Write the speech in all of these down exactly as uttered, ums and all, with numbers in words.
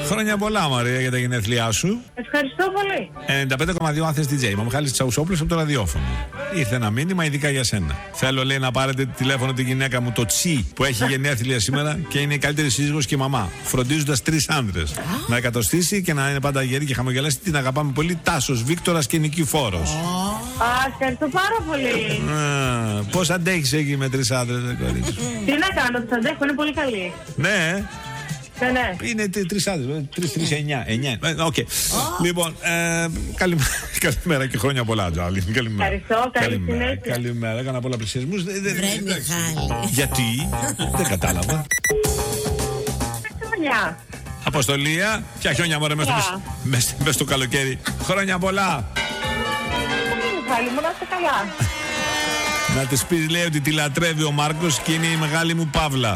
Χρόνια πολλά, Μαρία, για τα γενέθλιά σου. Ευχαριστώ πολύ. ενενήντα πέντε κόμμα δύο Athens ντι τζέι. Μα Μιχάλης Τσαουσόπουλος από το ραδιόφωνο. Ήρθε ένα μήνυμα ειδικά για σένα. Θέλω, λέει, να πάρετε τηλέφωνο τη γυναίκα μου, το Τσι, που έχει γενέθλια σήμερα και είναι η καλύτερη σύζυγος και μαμά. Φροντίζοντας τρεις άντρες. Να εκατοστήσει και να είναι πάντα γερή και χαμογελαστή. Την αγαπάμε πολύ. Τάσος, Βίκτορας και Νικηφόρος. Α, ευχαριστώ πάρα πολύ. Πώς αντέχεις εκεί με τρεις άντρες, κορίτσι? Τι να κάνω, τους αντέχω, είναι πολύ καλή. Ναι. Ναι, ναι. Είναι τρεις άντρες, τρεις, τρεις, εννιά, εννιά. Οκ. Λοιπόν, ε, καλημέρα, καλημέρα και χρόνια πολλά, Τζάλι. Καλημέρα. Ευχαριστώ, καλή συνέχεια. Καλημέρα, έκανα πολλαπλησιασμούς. Βρε Μιχάλη. Γιατί, δεν κατάλαβα. Χρόνια. Αποστολία, ποια χιόνια μωρέ μες στο καλοκαίρι. Χρόνια πολλά. Μιχάλη μου, να είστε καλά. Να της πεις, λέει, ότι τη λατρεύει ο Μάρκος και είναι η μεγάλη μου Παύλα.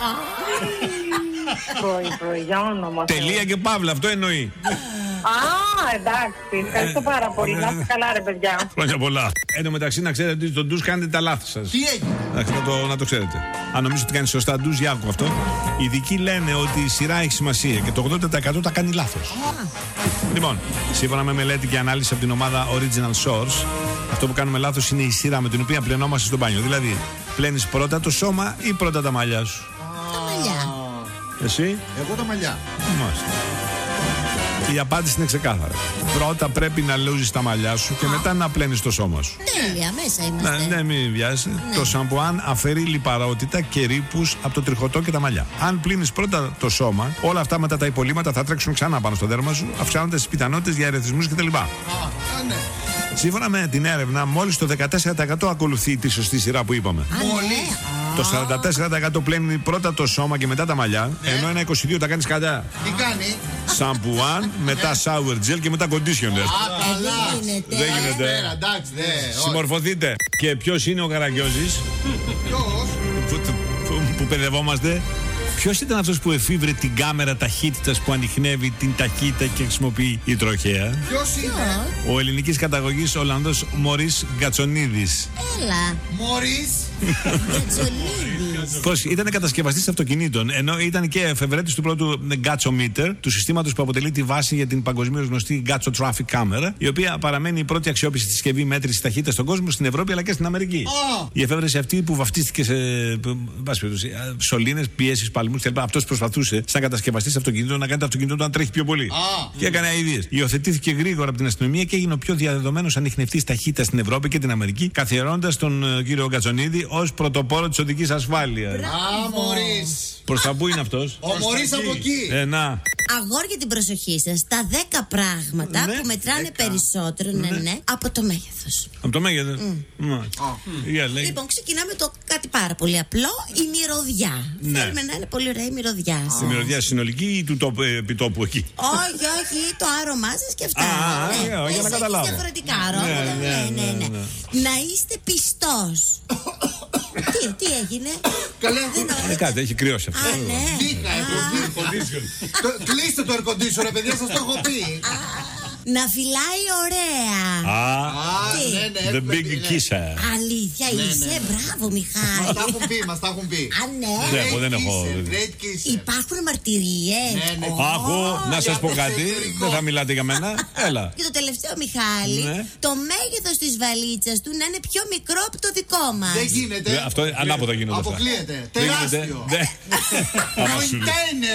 Πρωί, πρωί, για όνομα. Τελεία και Παύλα, αυτό εννοεί. Α, εντάξει, ευχαριστώ πάρα πολύ. Να είστε καλά, ρε παιδιά. Χρόνια πολλά. Εν τω μεταξύ, να ξέρετε ότι στον ντους κάνετε τα λάθη σας. Τι έγινε? Να το, να το ξέρετε. Αν νομίζετε ότι κάνει σωστά ντους, για άκου αυτό. Οι ειδικοί λένε ότι η σειρά έχει σημασία και το ογδόντα τοις εκατό τα κάνει λάθος. Λοιπόν, σύμφωνα με μελέτη και ανάλυση από την ομάδα Original Source, αυτό που κάνουμε λάθος είναι η σειρά με την οποία πλενόμαστε στο μπάνιο. Δηλαδή, πλένεις πρώτα το σώμα ή πρώτα τα μαλλιά σου? Τα μαλλιά. Εσύ? Εγώ τα μαλλιά. Μάλιστα. Η απάντηση είναι ξεκάθαρα. Πρώτα πρέπει να λούζεις τα μαλλιά σου και μετά να πλένεις το σώμα σου. Τέλεια, μέσα είμαστε. Ναι, ναι, μην βιάζεσαι. Ναι. Το σαμπουάν αφαιρεί λιπαρότητα και ρήπους από το τριχωτό και τα μαλλιά. Αν πλύνεις πρώτα το σώμα, όλα αυτά μετά τα υπολείμματα θα τρέξουν ξανά πάνω στο δέρμα σου, αυξάνοντας τις πιθανότητες για ερεθισμούς κτλ. Α, ναι. Σύμφωνα με την έρευνα, μόλις το δεκατέσσερα τοις εκατό ακολουθεί τη σωστή σειρά που είπαμε. Μόλις. Το σαράντα τέσσερα τοις εκατό πλένει πρώτα το σώμα και μετά τα μαλλιά, ενώ ένα είκοσι δύο τοις εκατό τα κάνεις κατά. Τι κάνει? Σαμπουάν, μετά shower gel και μετά conditioner. Α, καλά. Δεν γίνεται. Δεν γίνεται. Πέρα, εντάξει, ναι. όχι. Συμμορφωθείτε. Και ποιος είναι ο Καραγκιόζης Ποιος? που, που, που παιδευόμαστε? Ποιος ήταν αυτός που εφήβρε την κάμερα ταχύτητας που ανιχνεύει την ταχύτητα και χρησιμοποιεί η τροχέα? Ποιος είναι? Ο ελληνικής καταγωγής Ολλανδός Μωρίς Γκατσονίδης. Έλα. Μωρίς. Γκατσονίδης. Πώς ήταν κατασκευαστής αυτοκινήτων, ενώ ήταν και εφευρέτης του πρώτου Γκάτσομίτερ, του συστήματος που αποτελεί τη βάση για την παγκοσμίως γνωστή Γκάτσο Traffic Camera, η οποία παραμένει η πρώτη αξιόπιστη συσκευή μέτρησης ταχύτητας στον κόσμο, στην Ευρώπη αλλά και στην Αμερική. Oh. Η εφεύρεση αυτή που βαφτίστηκε σε σωλήνες, πιέσεις, παλμούς κλπ. Αυτός προσπαθούσε, σαν κατασκευαστής αυτοκινήτων, να κάνει το αυτοκίνητο του να τρέχει πιο πολύ. Oh. Και έκανε αηδίες. Υιοθετήθηκε γρήγορα από την αστυνομία και έγινε ο πιο διαδεδομένος ανιχνευτής ταχύτητας στην Ευρώπη και την Αμερική, καθιερώνοντας τον uh, κύριο Γκατσονίδη ως πρωτοπόρο της οδικής ασφάλειας. Α, Μωρίς. Προς τα πού είναι αυτός? Ο Μωρίς από εκεί. Ε, να. Αγόρια την προσοχή σας. Τα δέκα πράγματα Ναι. που μετράνε δέκα. περισσότερο, ναι, ναι, από το μέγεθος. Από το μέγεθος. Mm. Για λέει. Λοιπόν, ξεκινάμε το κάτι πάρα πολύ απλό. Η μυρωδιά. Ναι. Θέλουμε να είναι πολύ ωραία η μυρωδιά σας. Η μυρωδιά συνολική ή του τόπου, ε, επιτόπου εκεί? Όχι, όχι, το άρωμά σας και αυτά. Α, ναι. ε, για να Εσείς καταλάβω. διαφορετικά αρώματα. Ναι, ναι, Ναι, ναι, ναι, ναι. ναι. Να είστε πιστός. τι, τι έγινε? Καλά. Ε, κάτι, έχει κρυώσει αυτό. Α, ναι. Δίχα, έχω δίχα. Το- Κλείστε το air conditioner, παιδιά, σας το έχω πει. Να φυλάει ωραία. Α, Τι? ναι, ναι, the έχουμε big πει, ναι. kisser. Αλήθεια είσαι, μπράβο Μας Μιχάλη. τα έχουν πει, μας τα έχουν πει. Α, ναι. Ναι, εγώ δεν έχω. Great kisser, great kisser. Υπάρχουν μαρτυρίες. Ναι, ναι. Ω. Άκου, να σας πω κάτι. Δεν θα μιλάτε για μένα. Έλα. Και το τελευταίο, Μιχάλη, Ναι. το μέγεθος της βαλίτσας του να είναι πιο μικρό από το δικό μας. Δεν γίνεται. Ε, Αυτό ανάποδα γίνονται αυτά. Αποκλείεται. Δεν γίνεται. Τεράστιο. Δεν. Άμα σου λέει. Κοντέινερ,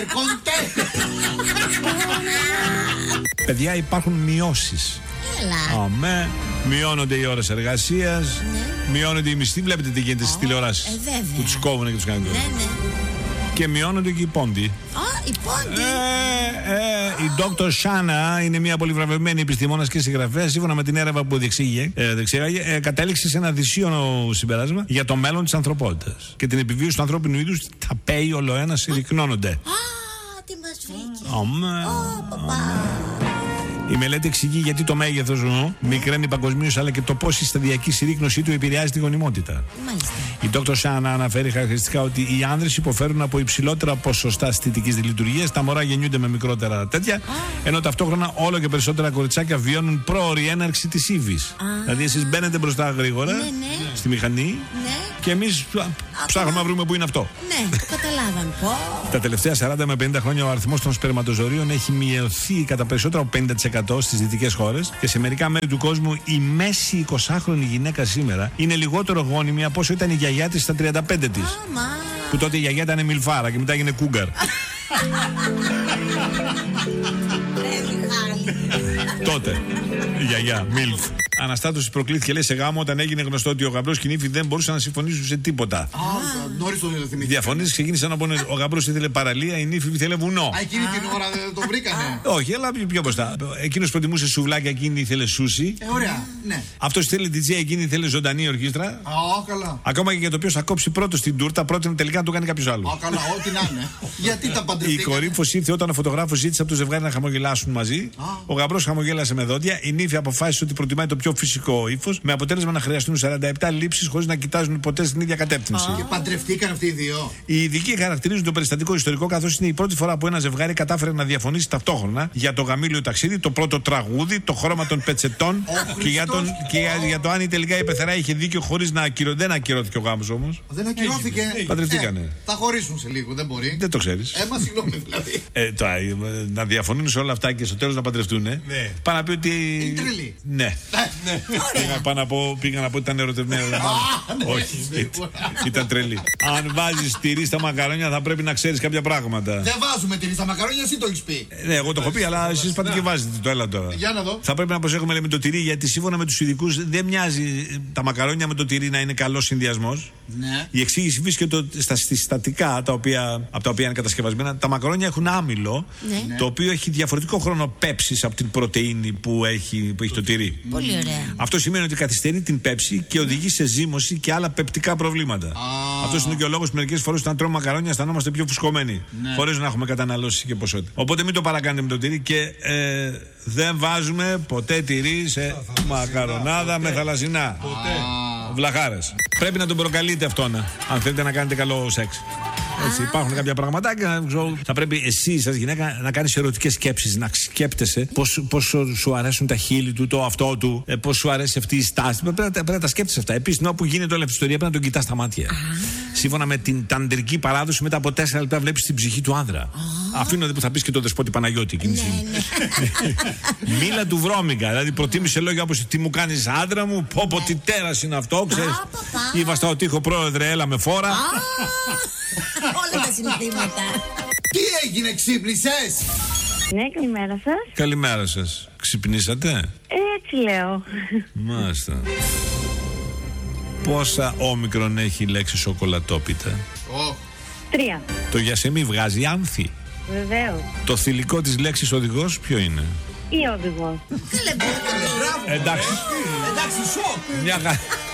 κοντέινερ. Παιδιά, υπάρχουν μειώσεις. Έλα. Αμέ. Μειώνονται οι ώρες εργασίας. Μειώνονται οι μισθοί. Βλέπετε τι γίνεται στις τηλεοράσεις. ε, βέβαια. Που τους κόβουν και τους κάνουν. Ναι, ναι. Και μειώνονται και οι πόντοι. Α, η πόντη. Ε, ε, η Ντόκτορ Σάνα είναι μια πολυβραβευμένη επιστημόνας και συγγραφέα. Σύμφωνα με την έρευνα που διεξήγε, ε, διεξήγαγε, ε, κατέληξε σε ένα δυσίωνο συμπέρασμα για το μέλλον της ανθρωπότητας. Και την επιβίωση του ανθρώπινου είδους τα πέει ολοένα συρρυκνώνονται. Α, τι μας βρήκε. Αμέ. Ω, παπά. Η μελέτη εξηγεί γιατί το μέγεθος μου μικραίνει παγκοσμίως, αλλά και το πώς η σταδιακή συρρίκνωσή του επηρεάζει τη γονιμότητα. Μάλιστα. Η Δόκτωρ Σάνα αναφέρει χαρακτηριστικά ότι οι άνδρες υποφέρουν από υψηλότερα ποσοστά αισθητικής δηλειτουργίας, τα μωρά γεννιούνται με μικρότερα τέτοια, ενώ ταυτόχρονα όλο και περισσότερα κοριτσάκια βιώνουν πρόωρη έναρξη της ύβης. Δηλαδή, εσείς μπαίνετε μπροστά γρήγορα Ναι, ναι. στη μηχανή Ναι. και εμείς ψάχνουμε να βρούμε πού είναι αυτό. Ναι, το καταλάβαμε. Πω. Τα τελευταία σαράντα με πενήντα χρόνια ο αριθμός των σπερματοζωρίων έχει μειωθεί κατά περισσότερο από πενήντα τοις εκατό στις δυτικές χώρες και σε μερικά μέρη του κόσμου η μέση εικοσάχρονη γυναίκα σήμερα είναι λιγότερο γόνιμη από όσο ήταν η γιαγιά της στα τριάντα πέντε της. Άμα. Που τότε η γιαγιά ήταν μιλφάρα και μετά έγινε κούγκαρ. Τότε η γιαγιά, μιλφ. Αναστάτωση προκλήθηκε, λέει, σε γάμο όταν έγινε γνωστό ότι ο γαμπρός και η νύφη δεν μπορούσαν να συμφωνήσουν σε τίποτα. Α, νωρίς το θυμήθηκα. Διαφωνήσεις ξεκίνησαν να πούνε ο γαμπρός ήθελε παραλία, η νύφη ήθελε βουνό. Α, εκείνη την ώρα δεν το βρήκανε. Όχι, αλλά πιο, πιο μπροστά. Εκείνος προτιμούσε σουβλάκια, εκείνη ήθελε σούσι. Ε, ωραία, ναι. Αυτός ήθελε ντι τζέι, εκείνη ήθελε ζωντανή ορχήστρα. Α, καλά. Ακόμα και για το ποιος θα κόψει πρώτο στην τούρτα, πρότεινε τελικά να το κάνει κάποιος άλλος. Α, καλά, ό,τι να είναι. Γιατί τα Η παντρευτήκανε. κορύφωση ήρθε όταν ο φωτογράφος ζήτησε από το ζευγάρι να χαμογελάσουν μαζί. Ο γαμπρός χαμογέλασε με δόντια. Η νύφη αποφάσισε ότι προτιμάει το πιο φυσικό ύφος, με αποτέλεσμα να χρειαστούν σαράντα επτά λήψεις χωρίς να κοιτάζουν ποτέ στην ίδια κατεύθυνση. Και παντρευτήκαν αυτοί οι δύο. Οι ειδικοί χαρακτηρίζουν το περιστατικό ιστορικό, καθώς είναι η πρώτη φορά που ένα ζευγάρι κατάφερε να διαφωνήσει ταυτόχρονα για το γαμήλιο ταξίδι, το πρώτο τραγούδι, το χρώμα των πετσετών και, για, τον, και για, για το αν τελικά η πεθερά είχε δίκιο χωρίς να ακυρωθεί. Δεν ακυρώθηκε ο γάμος όμως. Δεν ακυρώθηκε. Παντρευτήκανε. Ε, θα χωρίσουν σε λίγο, δεν μπορεί. Δεν το ξέρεις. Ε, μα συγγνώμη δηλαδή. Ε, το, ε, να διαφωνούν σε όλα αυτά και στο τέλος να παντρευτούν. Ναι. Πάνε να πει ότι. Είναι τρελή. Ναι. Ναι. Πήγα, πάνω από, πήγα να πω ότι ήταν ερωτευμένο. Όχι. Ήταν τρελή. Αν βάζεις τυρί στα μακαρόνια θα πρέπει να ξέρεις κάποια πράγματα. Δεν βάζουμε τυρί στα μακαρόνια, εσύ το έχεις πει. Ναι, εγώ το έχω πει, αλλά εσείς πάτε και βάζετε το. Έλα τώρα. Για να δω. Θα πρέπει να προσέχουμε, λέει, με το τυρί, γιατί σύμφωνα με τους ειδικούς δεν μοιάζει τα μακαρόνια με το τυρί να είναι καλός συνδυασμός. Ναι. Η εξήγηση βρίσκεται στα συστατικά τα οποία, από τα οποία είναι κατασκευασμένα. Τα μακαρόνια έχουν άμυλο, Ναι. το οποίο έχει διαφορετικό χρόνο πέψης από την πρωτεΐνη που έχει, που έχει το τυρί. Πολύ ωραία. Αυτό σημαίνει ότι καθυστερεί την πέψη και οδηγεί σε ζύμωση και άλλα πεπτικά προβλήματα. Αυτό είναι και ο λόγος που μερικές φορές όταν τρώμε μακαρόνια αισθανόμαστε πιο φουσκωμένοι. Ναι. Χωρίς να έχουμε καταναλώσει και ποσότητα. Οπότε μην το παρακάνετε με το τυρί και ε, δεν βάζουμε ποτέ τυρί σε μακαρονάδα με θαλασσινά. Βλαχάρες. Πρέπει να τον προκαλείτε αυτόν, αν θέλετε να κάνετε καλό σεξ. Έτσι, υπάρχουν κάποια πραγματάκια. Θα πρέπει εσύ, σαν γυναίκα, να κάνεις ερωτικές σκέψεις, να σκέπτεσαι πώς, πώς σου αρέσουν τα χείλη του, το αυτό του, πώς σου αρέσει αυτή η στάση. Πρέπει, πρέπει, πρέπει να τα σκέπτεσαι αυτά. Επίσης, την ώρα που γίνεται όλη αυτή η ιστορία, πρέπει να τον κοιτάς στα μάτια. Σύμφωνα με την ταντρική παράδοση, μετά από τέσσερα λεπτά βλέπεις την ψυχή του άνδρα. Αφήνω που θα πεις και το δεσπότη Παναγιώτη εκείνη τη στιγμή. Μίλα του βρώμικα. Δηλαδή, προτίμησε λόγια όπως τι μου κάνεις άντρα μου, πω πω τι τέρας είναι αυτό, ξέρεις. Είπα στο τείχο πρόεδρε, έλα με φόρα. Όλα τα συνθήματα. Τι έγινε, ξύπνησες? Ναι, καλημέρα σας. Καλημέρα σας. Ξυπνήσατε? Ε, έτσι λέω. Μάλιστα. Πόσα όμικρον έχει η λέξη σοκολατόπιτα? Oh. Τρία. Το γιασεμί βγάζει άνθη. Βεβαίως. Το θηλυκό της λέξης οδηγός ποιο είναι? Ή οδηγός. Καλέ, Εντάξει. Εντάξει, σοκ. Μια χαρά.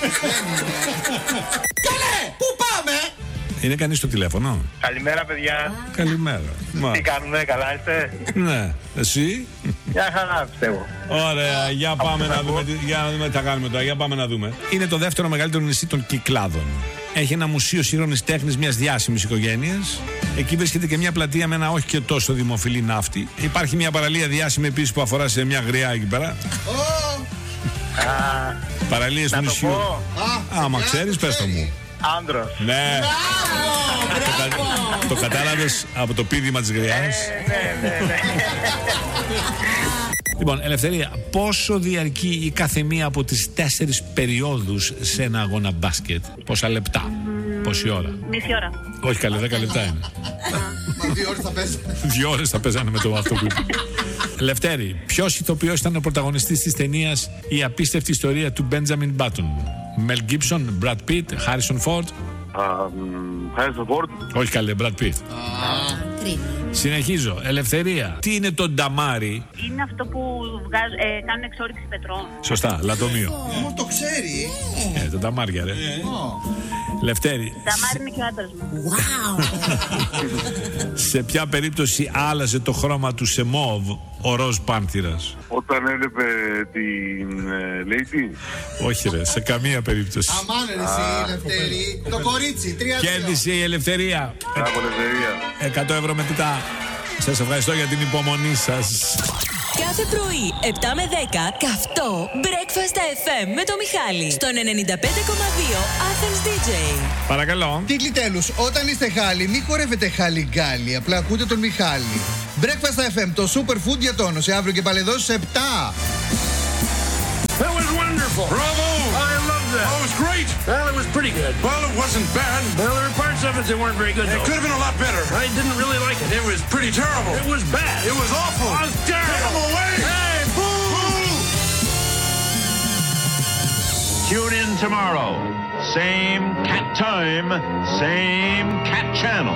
Καλέ, πού πάμε? Είναι κανείς στο τηλέφωνο? Καλημέρα, παιδιά. Καλημέρα. Μα. Τι κάνουμε, καλά είστε? Ναι. Εσύ? Μια χαρά, πιστεύω. Ωραία. Για πάμε να δούμε, τι- για να δούμε τι θα κάνουμε τώρα. Για πάμε να δούμε. Είναι το δεύτερο μεγαλύτερο νησί των Κυκλάδων. Έχει ένα μουσείο σύγχρονης τέχνης μιας διάσημης οικογένειας. Εκεί βρίσκεται και μια πλατεία με ένα όχι και τόσο δημοφιλή ναύτη. Υπάρχει μια παραλία διάσημη επίσης που αφορά σε μια γριά εκεί πέρα. Παραλίες του Να το νησιού. πω. Άμα ξέρεις, πες το μου. Άνδρος. Ναι. Το κα- Το κατάλαβες από το πήδημα της γριάς. Ναι, ναι, ναι. Λοιπόν, Ελευθερία, πόσο διαρκεί η κάθε μία από τις τέσσερις περιόδους σε ένα αγώνα μπάσκετ? Πόσα λεπτά? Πόση ώρα? Μισή ώρα. Όχι καλέ, δέκα λεπτά είναι. Μα δύο ώρες θα παίζει. Δύο ώρες θα παίζανε με το αυτό που είπε. Λευτέρη, ποιος ηθοποιός ήταν ο πρωταγωνιστής της ταινίας «Η απίστευτη ιστορία του Μπέντζαμιν Μπάτον»? Μελ Γκίψον, Μπραντ Πιτ, Χάρισον Φόρντ? Χάρισον Φόρντ. Όχι καλέ, Μπραντ Πιτ. Κρίμα. Συνεχίζω. Ελευθερία, τι είναι το νταμάρι? Είναι αυτό που βγάζ, ε, κάνουν εξόρυξη πετρών. Σωστά, λατομείο. Μου το ξέρει. Ε, τα νταμάρια ρε. Λευτέρη. Ταμάρ είναι και ο άντρας μου. Wow. Σε ποια περίπτωση άλλαζε το χρώμα του σε μόβ ο ροζ πάνθυρας? Όταν έβλεπε την ε, Lady. Όχι ρε, σε καμία περίπτωση. Αμάν ρε εσύ, Λευτέρη. Το κορίτσι, τρία δύο. Κέρδισε η Ελευθερία. Μπράβο, Ελευθερία. εκατό ευρώ μετρητά. Σας ευχαριστώ για την υπομονή σας. Κάθε πρωί, επτά με δέκα, καυτό Breakfast εφ εμ με το Μιχάλη. Στον ενενήντα πέντε κόμμα δύο Athens ντι τζέι. Παρακαλώ. Τίτλοι τέλους. Όταν είστε χάλοι, μην χορεύετε χαλιγκάλι. Απλά ακούτε τον Μιχάλη. Breakfast εφ εμ, το superfood για τόνωση. Αύριο και πάλι εδώ στις επτά. That was wonderful. Bravo! I loved that. Oh, it was great. Well, it was pretty good. Well, it wasn't bad. Well, there were parts of it that weren't very good, though. It could have been a lot better. I didn't really like it. It was pretty terrible. It was bad. It was awful. It was terrible. Get him away! Hey, boo! Boo! Tune in tomorrow. Same cat time, same cat channel.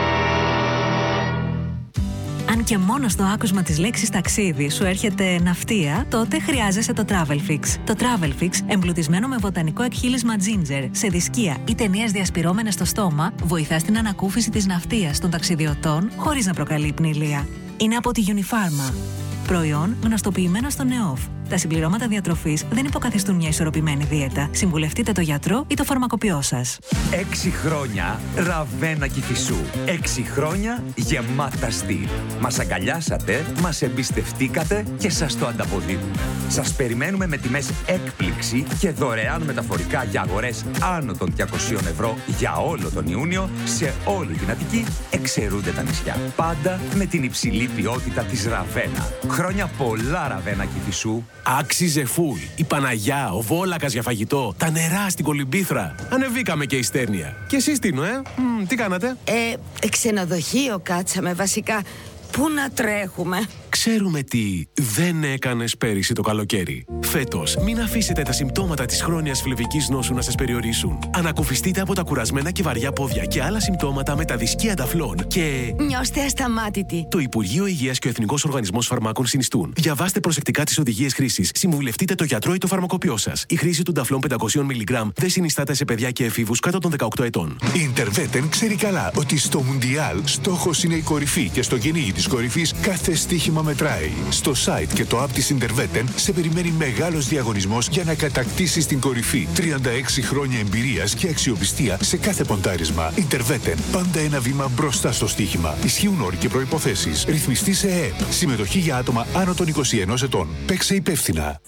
Αν και μόνο στο άκουσμα της λέξης ταξίδι σου έρχεται ναυτία, τότε χρειάζεσαι το Travelfix. Το Travelfix, εμπλουτισμένο με βοτανικό εκχύλισμα ginger, σε δισκία ή ταινίες διασπυρώμενες στο στόμα, βοηθά στην ανακούφιση της ναυτίας των ταξιδιωτών χωρίς να προκαλεί πνηλία. Είναι από τη Unifarma. Προϊόν γνωστοποιημένο στο ΝΕΟΦ. Τα συμπληρώματα διατροφής δεν υποκαθιστούν μια ισορροπημένη δίαιτα. Συμβουλευτείτε το γιατρό ή το φαρμακοποιό σας. Έξι χρόνια Ραβένα Κηφισού. Έξι χρόνια γεμάτα στυλ. Μας αγκαλιάσατε, μας εμπιστευτήκατε και σας το ανταποδίδουμε. Σας περιμένουμε με τιμές έκπληξη και δωρεάν μεταφορικά για αγορές άνω των διακοσίων ευρώ για όλο τον Ιούνιο σε όλη την Αττική, εξαιρούνται τα νησιά. Πάντα με την υψηλή ποιότητα της Ραβένα. Χρόνια πολλά Ραβένα Κηφισού. Άξιζε φουλ. Η Παναγιά, ο Βόλακας για φαγητό, τα νερά στην Κολυμπήθρα. Ανεβήκαμε και η Στέρνια. Και εσείς Τίνο, ε? Μ, τι κάνατε? Ε, ξενοδοχείο κάτσαμε βασικά. Πού να τρέχουμε? Ξέρουμε τι δεν έκανες πέρυσι το καλοκαίρι. Φέτος, μην αφήσετε τα συμπτώματα της χρόνιας φλεβικής νόσου να σας περιορίσουν. Ανακουφιστείτε από τα κουρασμένα και βαριά πόδια και άλλα συμπτώματα με τα δισκία ταφλών και... Νιώστε ασταμάτητοι. Το Υπουργείο Υγείας και ο Εθνικός Οργανισμός Φαρμάκων συνιστούν. Διαβάστε προσεκτικά τις οδηγίες χρήσης. Συμβουλευτείτε το γιατρό ή το φαρμακοποιό σας. Η χρήση του ταφλών πεντακόσια μιλιγκράμμ δεν συνιστάται σε παιδιά και εφήβους κάτω των δεκαοκτώ ετών. Η Interveten ξέρει καλά ότι στο Μουντιάλ στόχος είναι η κορυφή και στο κυνήγι της κορυφής κάθε στοίχημα μετράει. Στο site και το app της Interveten σε περιμένει μεγάλος διαγωνισμός για να κατακτήσεις την κορυφή. τριάντα έξι χρόνια εμπειρίας και αξιοπιστία σε κάθε ποντάρισμα. Interveten. Πάντα ένα βήμα μπροστά στο στοίχημα. Ισχύουν όροι και προϋποθέσεις. Ρυθμιστή σε ΕΕΠ. Συμμετοχή για άτομα άνω των είκοσι ενός ετών. Παίξε υπεύθυνα.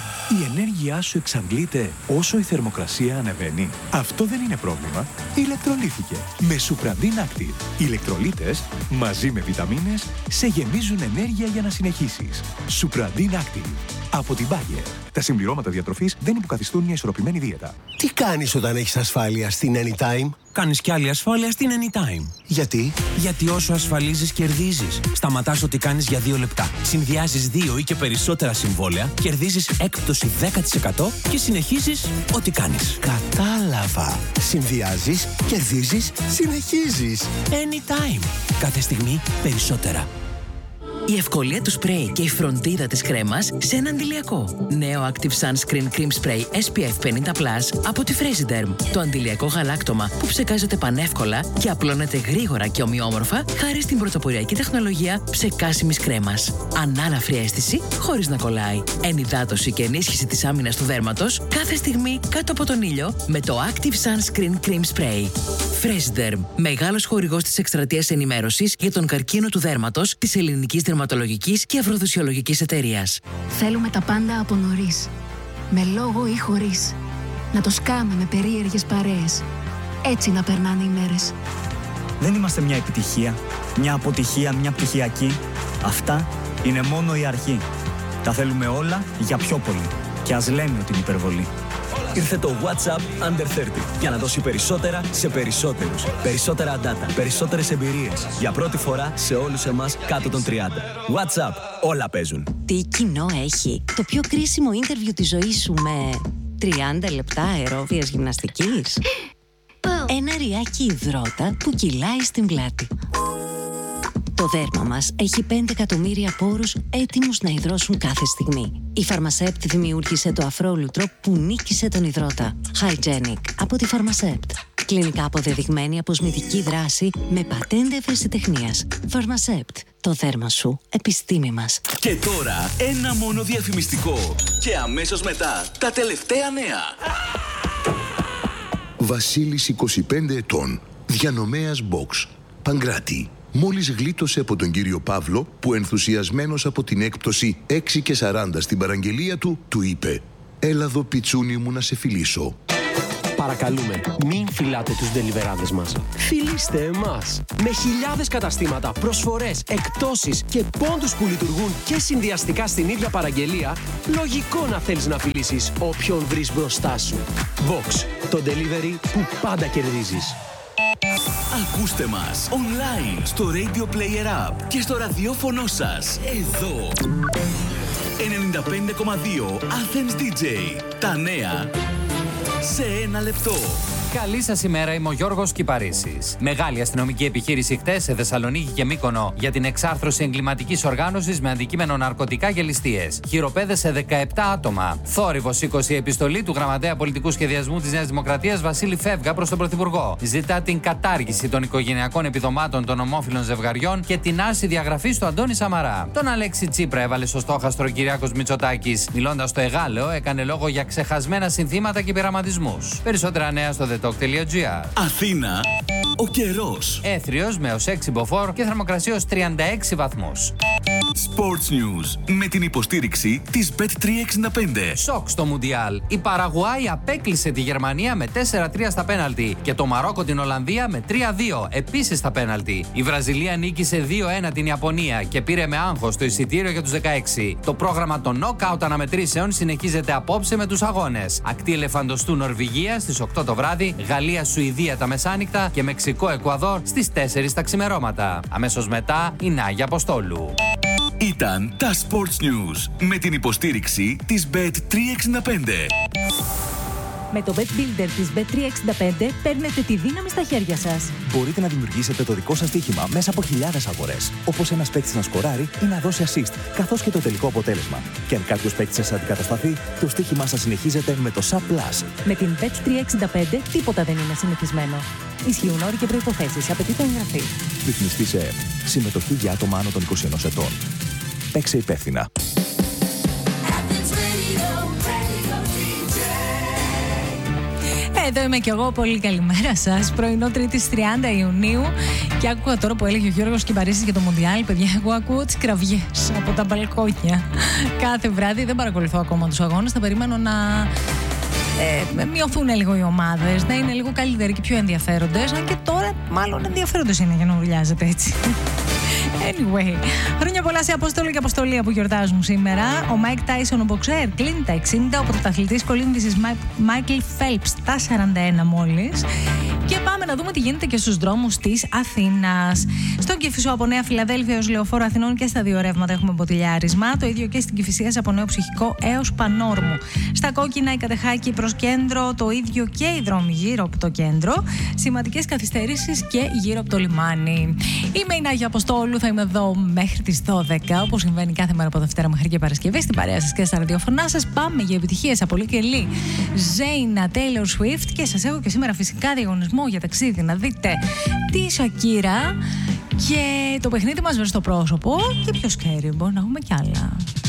Η ενέργειά σου εξαντλείται όσο η θερμοκρασία ανεβαίνει. Αυτό δεν είναι πρόβλημα. Ηλεκτρολύθηκε. Με Supradin Active. Οι ηλεκτρολίτες μαζί με βιταμίνες σε γεμίζουν ενέργεια για να συνεχίσεις. Supradin Active. Από την Bayer. Τα συμπληρώματα διατροφής δεν υποκαθιστούν μια ισορροπημένη δίαιτα. Τι κάνεις όταν έχεις ασφάλεια στην Anytime? Κάνεις κι άλλη ασφάλεια στην Anytime. Γιατί? Γιατί όσο ασφαλίζεις, κερδίζεις. Σταματάς ό,τι κάνεις για δύο λεπτά. Συνδυάζεις δύο ή και περισσότερα συμβόλαια, κερδίζεις έκπτωση δέκα τοις εκατό και συνεχίζεις ό,τι κάνεις. Κατάλαβα. Συνδυάζεις, κερδίζεις, συνεχίζεις. Anytime. Κάθε στιγμή περισσότερα. Η ευκολία του σπρέι και η φροντίδα της κρέμας σε ένα αντιλιακό. Νέο Active Sunscreen Cream Spray ες πι εφ πενήντα πλας από τη Fraserderm. Το αντιλιακό γαλάκτωμα που ψεκάζεται πανεύκολα και απλώνεται γρήγορα και ομοιόμορφα χάρη στην πρωτοποριακή τεχνολογία ψεκάσιμης κρέμας. Ανάλαφρη αίσθηση χωρίς να κολλάει. Ενυδάτωση και ενίσχυση της άμυνας του δέρματος κάθε στιγμή κάτω από τον ήλιο με το Active Sunscreen Cream Spray. Fraserderm. Μεγάλος χορηγός της εκστρατείας ενημέρωσης για τον καρκίνο του δέρματος της ελληνικής δερματολογικής και αφροδοσιολογικής εταιρείας. Θέλουμε τα πάντα από νωρίς. Με λόγο ή χωρίς. Να το σκάμε με περίεργες παρέες. Έτσι να περνάνε οι μέρες. Δεν είμαστε μια επιτυχία, μια αποτυχία, μια πτυχιακή. Αυτά είναι μόνο η αρχή. Τα θέλουμε όλα για πιο πολύ. Και ας λέμε ότι είναι υπερβολή. Ήρθε το WhatsApp Under τριάντα για να δώσει περισσότερα σε περισσότερους. Περισσότερα data, περισσότερες εμπειρίες. Για πρώτη φορά σε όλους εμάς κάτω των τριάντα. WhatsApp, όλα παίζουν. Τι κοινό έχει το πιο κρίσιμο interview της ζωής σου με τριάντα λεπτά αερόβιας γυμναστικής? Ένα ριάκι υδρότα που κυλάει στην πλάτη. Το δέρμα μας έχει πέντε εκατομμύρια πόρους έτοιμους να υδρώσουν κάθε στιγμή. Η Pharmacept δημιούργησε το αφρόλουτρο που νίκησε τον υδρότα. Hygienic από τη Pharmacept. Κλινικά αποδεδειγμένη αποσμητική δράση με πατέντα ευρεσιτεχνίας. Φαρμασέπτ. Το δέρμα σου, επιστήμη μας. Και τώρα ένα μόνο διαφημιστικό. Και αμέσως μετά τα τελευταία νέα. Βασίλης, είκοσι πέντε ετών. Διανομέας Box. Παγκράτη. Μόλις γλίτωσε από τον κύριο Παύλο, που ενθουσιασμένος από την έκπτωση έξι και σαράντα στην παραγγελία του, του είπε: «Έλα εδώ, πιτσούνι μου, να σε φιλήσω». Παρακαλούμε, μην φυλάτε τους ντελιβεράδες μας. Φιλήστε εμάς. Με χιλιάδες καταστήματα, προσφορές, εκπτώσεις και πόντους που λειτουργούν και συνδυαστικά στην ίδια παραγγελία, λογικό να θέλεις να φιλήσεις όποιον βρεις μπροστά σου. Box, το delivery που πάντα κερδίζεις. Ακούστε μας online στο Radio Player App και στο ραδιόφωνο σας εδώ. ενενήντα πέντε κόμμα δύο Athens ντι τζέι. Τα νέα σε ένα λεπτό. Καλή σας ημέρα, είμαι ο Γιώργος Κυπαρίσης. Μεγάλη αστυνομική επιχείρηση χτες σε Θεσσαλονίκη και Μύκονο για την εξάρθρωση εγκληματικής οργάνωσης με αντικείμενο ναρκωτικά και ληστείες. Χειροπέδεσε δεκαεπτά άτομα. Θόρυβος σήκωσε η επιστολή του γραμματέα πολιτικού σχεδιασμού της Νέας Δημοκρατίας Βασίλη Φεύγα προς τον Πρωθυπουργό. Ζητά την κατάργηση των οικογενειακών επιδομάτων των ομόφυλων ζευγαριών και την άρση διαγραφής του Αντώνη Σαμαρά. Τον Αλέξη Τσίπρα έβαλε στο στόχαστρο ο Κυριάκος Μητσοτάκης. Μιλώντας στο Εγάλεο, έκανε λόγο για ξεχασμένα συνθήματα και πειραματισμούς. Περισσότερα νέα στο Αθήνα, ο καιρός. Έθριος με ως έξι μποφόρ και θερμοκρασία ως τριάντα έξι βαθμούς. Sports News με την υποστήριξη της μπετ τριακόσια εξήντα πέντε. Σοκ στο Μουντιάλ. Η Παραγουάη απέκλεισε τη Γερμανία με τέσσερα τρία στα πέναλτι και το Μαρόκο την Ολλανδία με τρία δύο επίσης στα πέναλτι. Η Βραζιλία νίκησε δύο ένα την Ιαπωνία και πήρε με άγχος το εισιτήριο για τους δεκαέξι. Το πρόγραμμα των knockout αναμετρήσεων συνεχίζεται απόψε με τους αγώνες. Ακτή ελεφαντοστού Νορβηγία στις οκτώ το βράδυ, Γαλλία-Σουηδία τα μεσάνυχτα και Μεξικό-Εκουαδόρ στις τέσσερις τα ξημερώματα. Αμέσως μετά η Νάγια Αποστόλου. Ήταν τα Sports News με την υποστήριξη της μπετ τριακόσια εξήντα πέντε. Με το Bet Builder της μπετ τριακόσια εξήντα πέντε παίρνετε τη δύναμη στα χέρια σας. Μπορείτε να δημιουργήσετε το δικό σας στοίχημα μέσα από χιλιάδες αγορές. Όπως ένας παίκτης να σκοράρει ή να δώσει assist, καθώς και το τελικό αποτέλεσμα. Και αν κάποιος παίκτης σας αντικατασταθεί, το στοίχημά σας συνεχίζεται με το Sub Plus. Με την μπετ τριακόσια εξήντα πέντε τίποτα δεν είναι συνηθισμένο. Ισχύουν όροι και προϋποθέσεις. Απαιτείται εγγραφή. Ρυθμιστή σε ΕΕΠ. Συμμετοχή για άτομα άνω των είκοσι ενός ετών. Παίξε υπεύθυνα. Εδώ είμαι κι εγώ, πολύ καλημέρα σας. Πρωινό Τρίτης τριάντα Ιουνίου. Και άκουγα τώρα που έλεγε ο Γιώργος Κυπαρίσης για το Μουντιάλ. Παιδιά, εγώ ακούω τις κραυγές από τα μπαλκόνια. Κάθε βράδυ δεν παρακολουθώ ακόμα τους αγώνες. Θα περιμένω να ε, μειωθούν λίγο οι ομάδες, να είναι λίγο καλύτεροι και πιο ενδιαφέροντες. Αν και τώρα μάλλον ενδιαφέροντες είναι για να ουρλιάζετε έτσι. Anyway, χρόνια πολλά σε Απόστολο και Αποστολία που γιορτάζουν σήμερα. Ο Μάικ Τάισον, ο μποξέρ, κλείνει τα εξήντα. Ο πρωταθλητής κολύμβησης Μάικλ Φέλπς τα σαράντα ένα μόλις. Και πάμε να δούμε τι γίνεται και στους δρόμους της Αθήνας. Στον Κηφισό από Νέα Φιλαδέλφια έως Λεωφόρο Αθηνών και στα δύο ρεύματα έχουμε μποτιλιάρισμα. Το ίδιο και στην Κηφισίας από Νέο Ψυχικό έως Πανόρμου. Στα κόκκινα η Κατεχάκη προς κέντρο, το ίδιο και οι δρόμοι γύρω από το κέντρο. Σημαντικές καθυστερήσεις και γύρω από το λιμάνι. Είμαι η Νάγια Αποστόλου, θα είμαι εδώ μέχρι τις δώδεκα, όπως συμβαίνει κάθε μέρα από Δευτέρα μέχρι και Παρασκευή, στην παρέα σας και στα ραδιοφωνά σας. Πάμε για επιτυχίες από Λίκελη, Ζέινα, Taylor Swift και σας έχω και σήμερα φυσικά διαγωνισμό για ταξίδι να δείτε τη Σακύρα και το παιχνίδι μας βρει στο πρόσωπο και ποιος ξέρει, μπορεί να έχουμε κι άλλα.